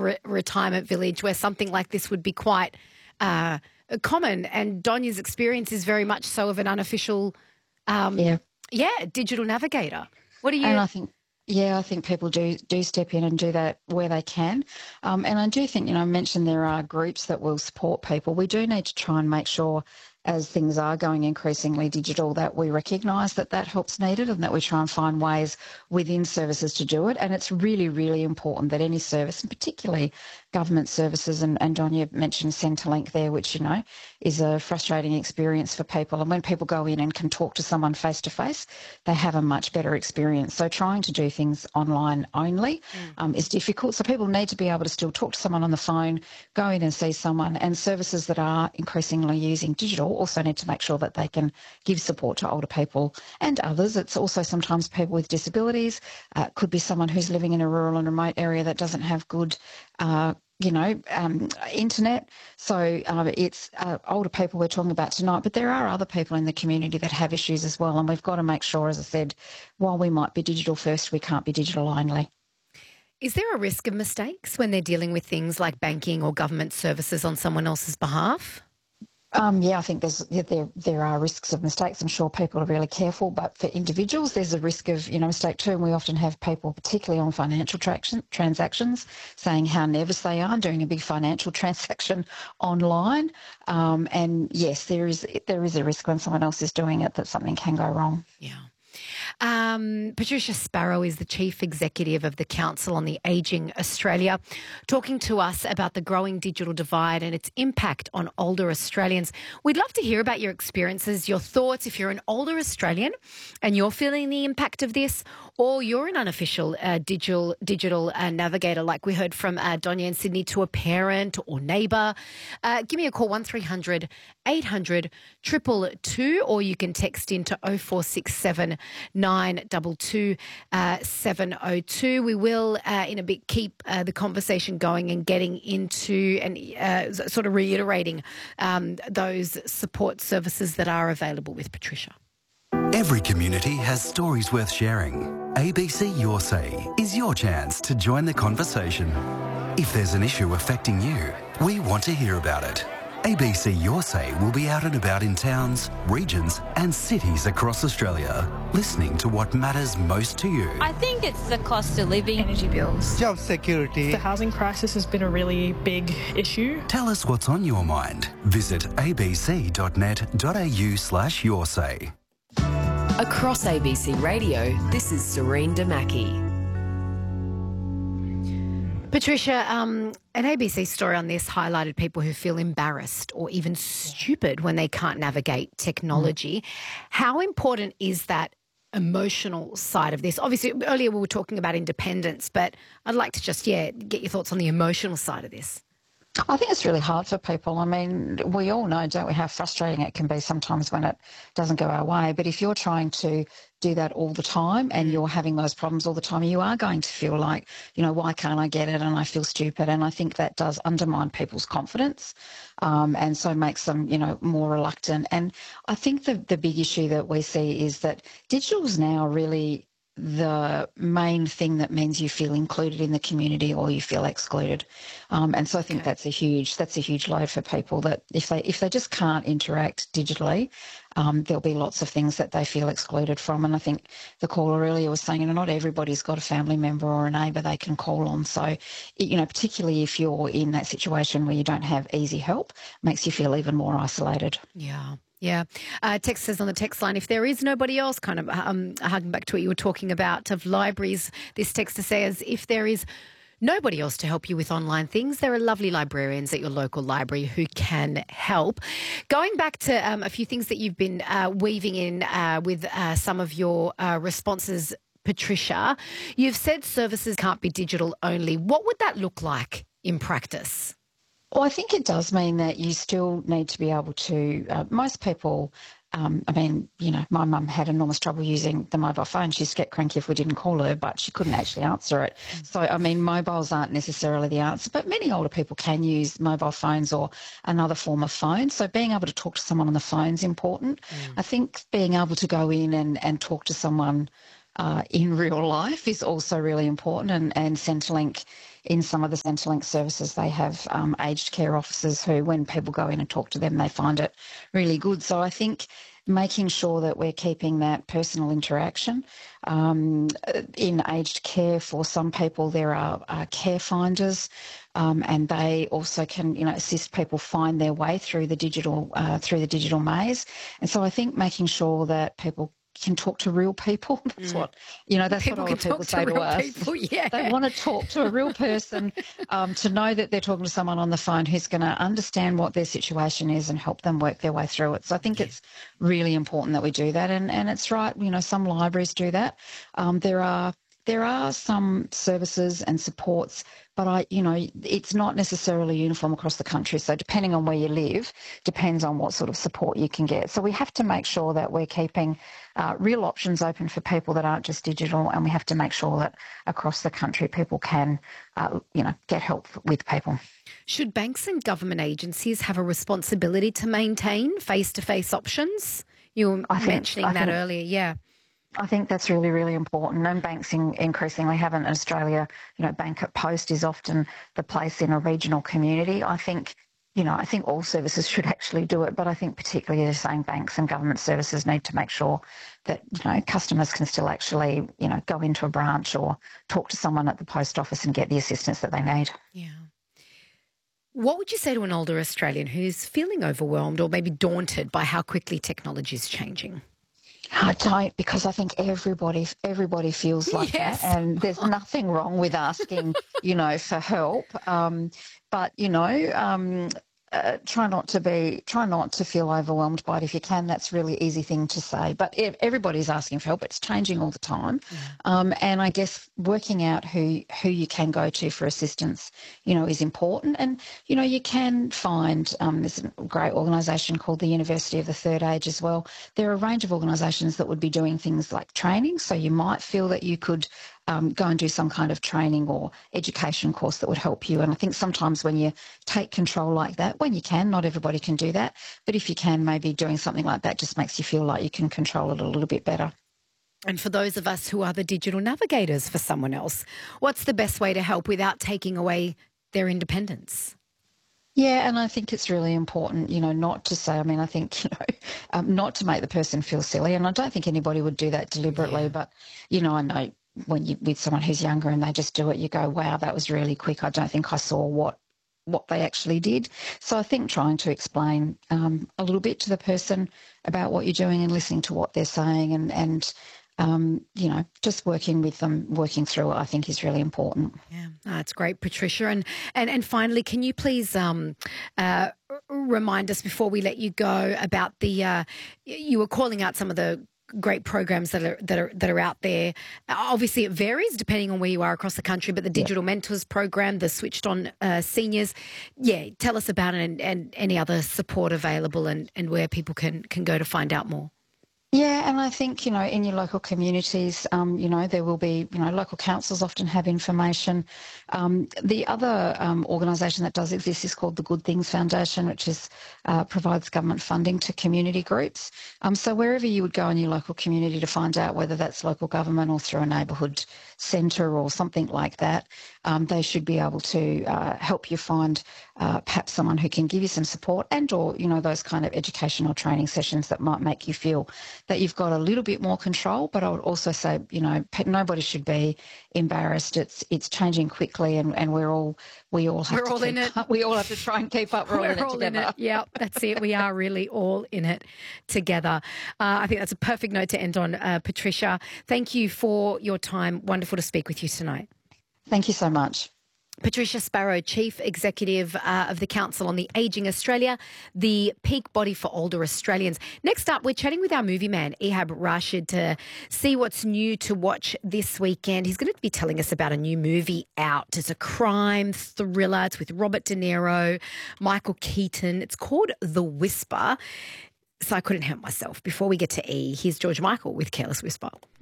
retirement village where something like this would be quite common. And Donia's experience is very much so of an unofficial, digital navigator. What do you? And I think people do step in and do that where they can. And I do think, I mentioned there are groups that will support people. We do need to try and make sure, as things are going increasingly digital, that we recognise that help's needed and that we try and find ways within services to do it. And it's really, really important that any service, and particularly government services, and Donia mentioned Centrelink there, which, is a frustrating experience for people. And when people go in and can talk to someone face-to-face, they have a much better experience. So trying to do things online only is difficult. So people need to be able to still talk to someone on the phone, go in and see someone, and services that are increasingly using digital also need to make sure that they can give support to older people and others. It's also sometimes people with disabilities. It could be someone who's living in a rural and remote area that doesn't have good internet. So it's older people we're talking about tonight, but there are other people in the community that have issues as well. And we've got to make sure, as I said, while we might be digital first, we can't be digital only. Is there a risk of mistakes when they're dealing with things like banking or government services on someone else's behalf? I think there are risks of mistakes. I'm sure people are really careful, but for individuals, there's a risk of mistake too. And we often have people, particularly on financial transactions, saying how nervous they are doing a big financial transaction online. And yes, there is a risk when someone else is doing it that something can go wrong. Yeah. Patricia Sparrow is the Chief Executive of the Council on the Ageing Australia, talking to us about the growing digital divide and its impact on older Australians. We'd love to hear about your experiences, your thoughts, if you're an older Australian and you're feeling the impact of this, or you're an unofficial digital navigator, like we heard from Donia in Sydney, to a parent or neighbour. Give me a call, 1300 800 222, or you can text into 0467 922 702. We will, in a bit, keep the conversation going and getting into and sort of reiterating those support services that are available with Patricia. Every community has stories worth sharing. ABC Your Say is your chance to join the conversation. If there's an issue affecting you, we want to hear about it. ABC Your Say will be out and about in towns, regions and cities across Australia, listening to what matters most to you. I think it's the cost of living, energy bills, job security. The housing crisis has been a really big issue. Tell us what's on your mind. Visit abc.net.au/yoursay. Across ABC Radio, this is Serene Damaki. Patricia, an ABC story on this highlighted people who feel embarrassed or even stupid when they can't navigate technology. How important is that emotional side of this? Obviously, earlier we were talking about independence, but I'd like to just, get your thoughts on the emotional side of this. I think it's really hard for people. I mean, we all know, don't we, how frustrating it can be sometimes when it doesn't go our way. But if you're trying to do that all the time and you're having those problems all the time, you are going to feel like, why can't I get it? And I feel stupid. And I think that does undermine people's confidence and so makes them, more reluctant. And I think the big issue that we see is that digital is now really the main thing that means you feel included in the community or you feel excluded. And so I think that's a huge load for people, that if they just can't interact digitally, there'll be lots of things that they feel excluded from. And I think the caller earlier was saying, not everybody's got a family member or a neighbour they can call on. So, particularly if you're in that situation where you don't have easy help, makes you feel even more isolated. Yeah. Yeah. Text says on the text line, if there is nobody else, kind of hugging back to what you were talking about of libraries, this texter says, if there is nobody else to help you with online things, there are lovely librarians at your local library who can help. Going back to a few things that you've been weaving in with some of your responses, Patricia, you've said services can't be digital only. What would that look like in practice? Well, I think it does mean that you still need to be able to, most people, my mum had enormous trouble using the mobile phone. She used to get cranky if we didn't call her, but she couldn't actually answer it. So, mobiles aren't necessarily the answer, but many older people can use mobile phones or another form of phone. So being able to talk to someone on the phone is important. I think being able to go in and talk to someone in real life is also really important. And Centrelink, in some of the Centrelink services, they have aged care officers who, when people go in and talk to them, they find it really good. So I think making sure that we're keeping that personal interaction. In aged care, for some people, there are care finders, and they also can, assist people find their way through the digital maze. And so I think making sure that people can talk to real people. That's what that's People what can older people talk say to to real us. people, yeah. They want to talk to a real person, to know that they're talking to someone on the phone who's going to understand what their situation is and help them work their way through it. So I think it's really important that we do that. And it's right, some libraries do that. There are some services and supports, but it's not necessarily uniform across the country. So depending on where you live, depends on what sort of support you can get. So we have to make sure that we're keeping real options open for people that aren't just digital, and we have to make sure that across the country people can, get help with people. Should banks and government agencies have a responsibility to maintain face-to-face options? You were mentioning that earlier, yeah. I think that's really, really important. And banks increasingly haven't. In Australia, Bank at Post is often the place in a regional community. I think all services should actually do it, but I think particularly as saying banks and government services need to make sure that, customers can still actually, go into a branch or talk to someone at the post office and get the assistance that they need. Yeah. What would you say to an older Australian who's feeling overwhelmed or maybe daunted by how quickly technology is changing? I don't, because I think everybody feels like that, and there's nothing wrong with asking, for help. But try not to feel overwhelmed by it if you can. That's a really easy thing to say. But everybody's asking for help. It's changing all the time. And I guess working out who you can go to for assistance, is important. And, you can find, there's a great organisation called the University of the Third Age as well. There are a range of organisations that would be doing things like training. So you might feel that you could go and do some kind of training or education course that would help you. And I think sometimes when you take control like that, when you can, not everybody can do that, but if you can, maybe doing something like that just makes you feel like you can control it a little bit better. And for those of us who are the digital navigators for someone else, what's the best way to help without taking away their independence? Yeah, and I think it's really important, not to say, I think, not to make the person feel silly. And I don't think anybody would do that deliberately, but, I know when you with someone who's younger and they just do it, you go, wow, that was really quick. I don't think I saw what they actually did. So I think trying to explain a little bit to the person about what you're doing and listening to what they're saying and just working with them, working through it, I think is really important. Yeah, that's great, Patricia. And finally, can you please remind us before we let you go about you were calling out some of the great programs that are out there. Obviously, it varies depending on where you are across the country, but the Digital Mentors program, the Switched On Seniors, tell us about it and any other support available and where people can go to find out more. Yeah, and I think, in your local communities, there will be, local councils often have information. The other organisation that does exist is called the Good Things Foundation, which provides government funding to community groups. So wherever you would go in your local community to find out whether that's local government or through a neighbourhood centre or something like that, they should be able to help you find perhaps someone who can give you some support or, those kind of educational training sessions that might make you feel that you've got a little bit more control. But I would also say, nobody should be embarrassed. It's changing quickly, and we all have to in it. We all have to try and keep up. We're all in it. Yeah, that's it. We are really all in it together. I think that's a perfect note to end on, Patricia. Thank you for your time. Wonderful to speak with you tonight. Thank you so much. Patricia Sparrow, Chief Executive of the Council on the Ageing Australia, the peak body for older Australians. Next up, we're chatting with our movie man, Ehab Rashid, to see what's new to watch this weekend. He's going to be telling us about a new movie out. It's a crime thriller. It's with Robert De Niro, Michael Keaton. It's called The Whisper. So I couldn't help myself. Before we get to E, here's George Michael with Careless Whisper.